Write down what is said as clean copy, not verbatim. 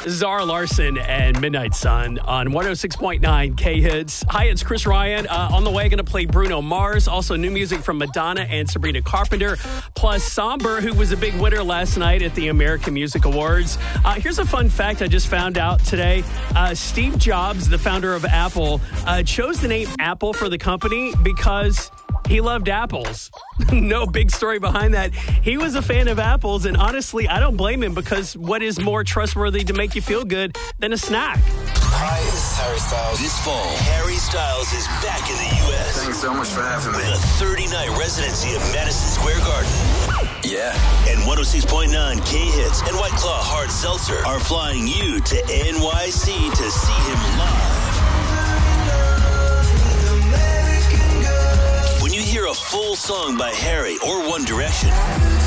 Zara Larson and Midnight Sun on 106.9 K-Hits. Hi, it's Chris Ryan. On the way, going to play Bruno Mars. Also, new music from Madonna and Sabrina Carpenter. Plus, Somber, who was a big winner last night at the American Music Awards. Here's a fun fact I just found out today. Steve Jobs, the founder of Apple, chose the name Apple for the company because he loved apples. No big story behind that. He was a fan of apples, and honestly, I don't blame him because what is more trustworthy to make you feel good than a snack? Hi, this is Harry Styles. This fall, Harry Styles is back in the U.S. Thanks so much for having me. With a 30-night residency at Madison Square Garden. Yeah. And 106.9 K-Hits and White Claw Hard Seltzer are flying you to NYC to see him live. When you hear a full song by Harry or One Direction,